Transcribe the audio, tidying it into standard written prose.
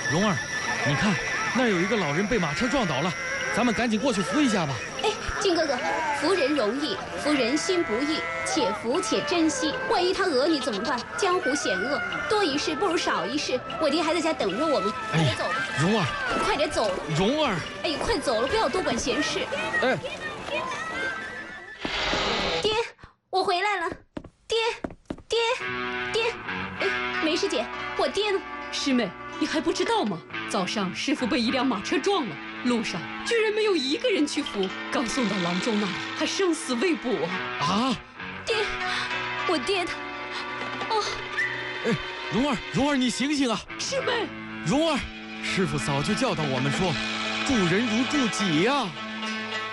蓉儿，你看，那儿有一个老人被马车撞倒了，咱们赶紧过去扶一下吧。 哎，靖哥哥，扶人容易，扶人心不易，且扶且珍惜。万一他讹你怎么办？江湖险恶，多一事不如少一事。我爹还在家等着我们，快点走吧。 蓉儿， 快点走。 蓉儿， 哎，快走了，不要多管闲事。 哎， 爹，我回来了。爹，哎，梅师姐，我爹呢？ 师妹，你还不知道吗？早上师傅被一辆马车撞了，路上居然没有一个人去扶，刚送到郎中那里，还生死未卜啊！ 爹，我爹他，哦， 哎，蓉儿，你醒醒啊！ 师妹， 蓉儿，师傅早就教导我们说，助人如助己呀。